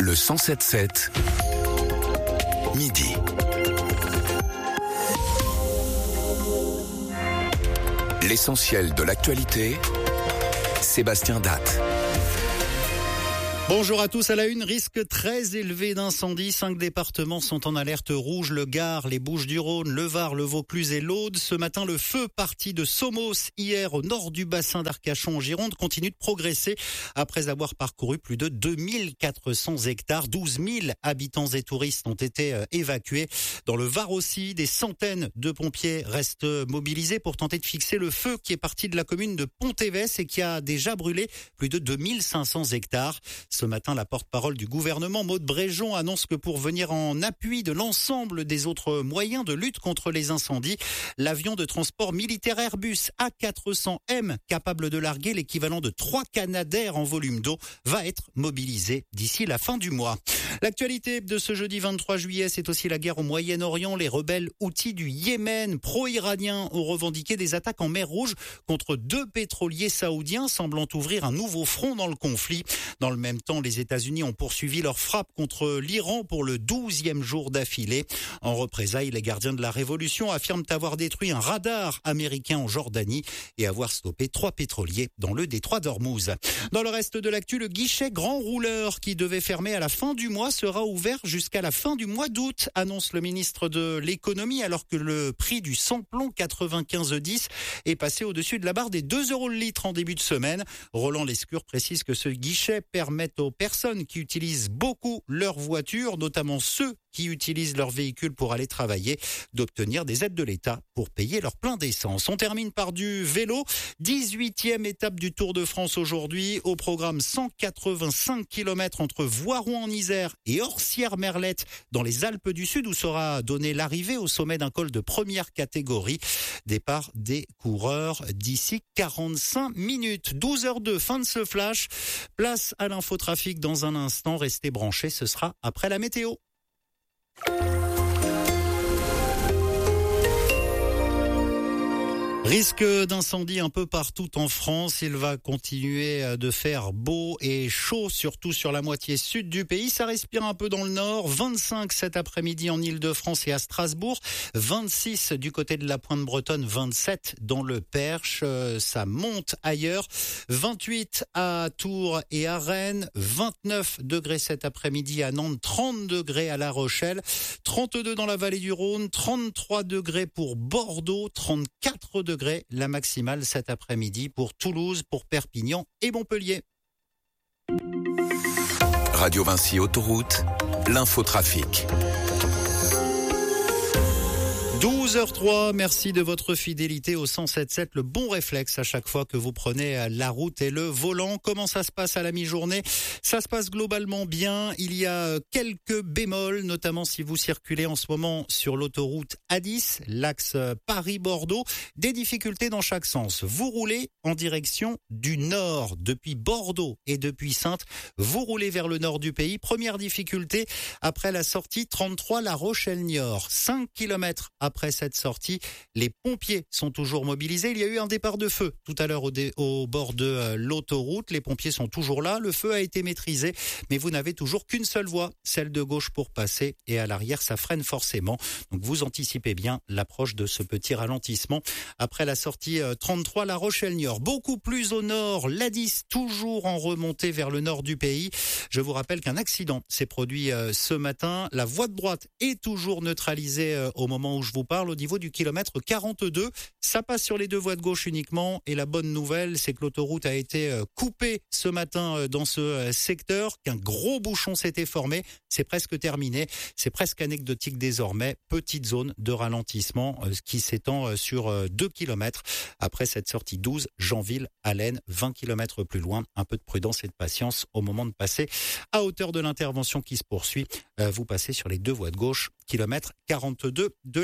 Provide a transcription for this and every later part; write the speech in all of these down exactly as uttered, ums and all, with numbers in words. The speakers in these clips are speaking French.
Le cent sept sept, midi. L'essentiel de l'actualité, Sébastien Datte. Bonjour à tous, à la une, risque très élevé d'incendie. Cinq départements sont en alerte rouge, le Gard, les Bouches-du-Rhône, le Var, le Vaucluse et l'Aude. Ce matin, le feu parti de Somos, hier au nord du bassin d'Arcachon en Gironde, continue de progresser après avoir parcouru plus de deux mille quatre cents hectares. douze mille habitants et touristes ont été évacués. Dans le Var aussi, des centaines de pompiers restent mobilisés pour tenter de fixer le feu qui est parti de la commune de Pontévès et qui a déjà brûlé plus de deux mille cinq cents hectares. Ce matin, la porte-parole du gouvernement, Maud Bréjon, annonce que pour venir en appui de l'ensemble des autres moyens de lutte contre les incendies, l'avion de transport militaire Airbus A quatre cents M, capable de larguer l'équivalent de trois Canadair en volume d'eau, va être mobilisé d'ici la fin du mois. L'actualité de ce jeudi vingt-trois juillet, c'est aussi la guerre au Moyen-Orient. Les rebelles houthis du Yémen, pro-iraniens, ont revendiqué des attaques en mer Rouge contre deux pétroliers saoudiens, semblant ouvrir un nouveau front dans le conflit. Dans le même temps, les États-Unis ont poursuivi leur frappe contre l'Iran pour le douzième jour d'affilée. En représailles, les gardiens de la révolution affirment avoir détruit un radar américain en Jordanie et avoir stoppé trois pétroliers dans le détroit d'Ormuz. Dans le reste de l'actu, le guichet grand rouleur qui devait fermer à la fin du mois sera ouvert jusqu'à la fin du mois d'août, annonce le ministre de l'économie, alors que le prix du sans-plomb quatre-vingt-quinze dix est passé au-dessus de la barre des deux euros le litre en début de semaine. Roland Lescure précise que ce guichet permet aux personnes qui utilisent beaucoup leur voiture, notamment ceux qui utilisent leur véhicule pour aller travailler, d'obtenir des aides de l'État pour payer leur plein d'essence. On termine par du vélo. dix-huitième étape du Tour de France aujourd'hui. Au programme cent quatre-vingt-cinq kilomètres entre Voiron en Isère et Orsières-Merlette dans les Alpes du Sud, où sera donnée l'arrivée au sommet d'un col de première catégorie. Départ des coureurs d'ici quarante-cinq minutes. douze heures deux, fin de ce flash. Place à l'infotrafic dans un instant. Restez branchés, ce sera après la météo. Risque d'incendie un peu partout en France. Il va continuer de faire beau et chaud, surtout sur la moitié sud du pays. Ça respire un peu dans le nord. vingt-cinq cet après-midi en Île-de-France et à Strasbourg. vingt-six du côté de la Pointe Bretonne. vingt-sept dans le Perche. Ça monte ailleurs. vingt-huit à Tours et à Rennes. vingt-neuf degrés cet après-midi à Nantes. trente degrés à La Rochelle. trente-deux dans la vallée du Rhône. trente-trois degrés pour Bordeaux. trente-quatre degrés la maximale cet après-midi pour Toulouse, pour Perpignan et Montpellier. Radio Vinci Autoroute, l'infotrafic. douze heures trois, merci de votre fidélité au cent sept sept, le bon réflexe à chaque fois que vous prenez la route et le volant. Comment ça se passe à la mi-journée? Ça se passe globalement bien. Il y a quelques bémols, notamment si vous circulez en ce moment sur l'autoroute A dix, l'axe Paris-Bordeaux. Des difficultés dans chaque sens. Vous roulez en direction du nord, depuis Bordeaux et depuis Saintes. Vous roulez vers le nord du pays. Première difficulté, après la sortie trente-trois La Rochelle-Niort. cinq kilomètres après cette sortie, les pompiers sont toujours mobilisés. Il y a eu un départ de feu tout à l'heure au, dé, au bord de euh, l'autoroute. Les pompiers sont toujours là. Le feu a été maîtrisé, mais vous n'avez toujours qu'une seule voie, celle de gauche pour passer. Et à l'arrière, ça freine forcément. Donc vous anticipez bien l'approche de ce petit ralentissement. Après la sortie euh, trente-trois La Rochelle-Niort. Beaucoup plus au nord, l'A dix, toujours en remontée vers le nord du pays. Je vous rappelle qu'un accident s'est produit euh, ce matin. La voie de droite est toujours neutralisée euh, au moment où je vous parle, au niveau du kilomètre quarante-deux. Ça passe sur les deux voies de gauche uniquement. Et la bonne nouvelle, c'est que l'autoroute a été coupée ce matin dans ce secteur, qu'un gros bouchon s'était formé. C'est presque terminé. C'est presque anecdotique désormais. Petite zone de ralentissement qui s'étend sur deux kilomètres. Après cette sortie douze, Janville-Allen, vingt kilomètres plus loin. Un peu de prudence et de patience au moment de passer à hauteur de l'intervention qui se poursuit. Vous passez sur les deux voies de gauche, kilomètre quarante-deux de l'A dix.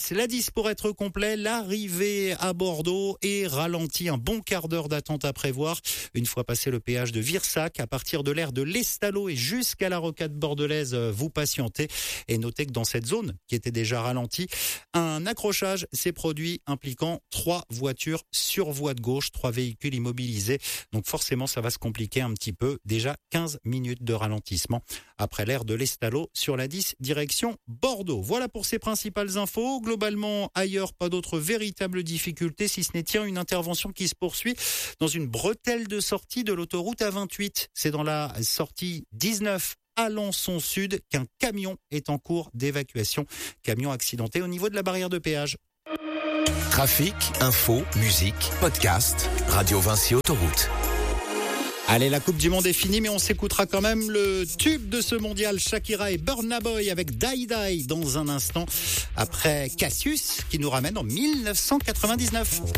dix. La dix pour être complet, l'arrivée à Bordeaux est ralentie. Un bon quart d'heure d'attente à prévoir. Une fois passé le péage de Virsac, à partir de l'aire de l'Estalo et jusqu'à la rocade bordelaise, vous patientez. Et notez que dans cette zone, qui était déjà ralentie, un accrochage s'est produit impliquant trois voitures sur voie de gauche, trois véhicules immobilisés. Donc forcément, ça va se compliquer un petit peu. Déjà quinze minutes de ralentissement après l'aire de l'Estalo sur la dix, direction Bordeaux. Voilà pour ces principales infos. Globalement, ailleurs, pas d'autres véritables difficultés, si ce n'est tiens, une intervention qui se poursuit dans une bretelle de sortie de l'autoroute A vingt-huit. C'est dans la sortie dix-neuf Alençon Sud qu'un camion est en cours d'évacuation. Camion accidenté au niveau de la barrière de péage. Trafic, info, musique, podcast, Radio Vinci Autoroute. Allez, la Coupe du Monde est finie, mais on s'écoutera quand même le tube de ce mondial, Shakira et Burna Boy avec Die Die dans un instant, après Cassius qui nous ramène en mille neuf cent quatre-vingt-dix-neuf.